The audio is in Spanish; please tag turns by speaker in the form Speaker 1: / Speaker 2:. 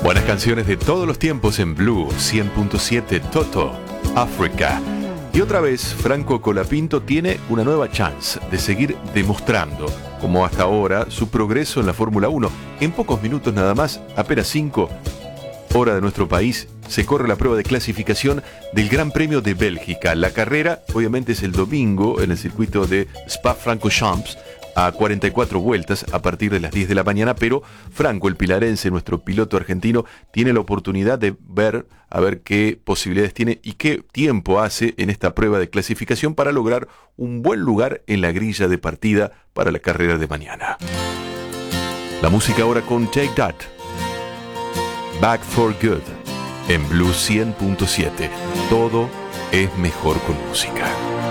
Speaker 1: Buenas canciones de todos los tiempos en Blue 100.7 Toto, África. Y otra vez, Franco Colapinto tiene una nueva chance de seguir demostrando, como hasta ahora, su progreso en la Fórmula 1. En pocos minutos nada más, apenas 5, hora de nuestro país, se corre la prueba de clasificación del Gran Premio de Bélgica. La carrera, obviamente, es el domingo en el circuito de Spa-Francorchamps, a 44 vueltas a partir de las 10 de la mañana, pero Franco, el pilarense, nuestro piloto argentino, tiene la oportunidad de ver, a ver qué posibilidades tiene y qué tiempo hace en esta prueba de clasificación para lograr un buen lugar en la grilla de partida para la carrera de mañana. La música ahora con Take That, Back for Good, en Blue 100.7. Todo es mejor con música.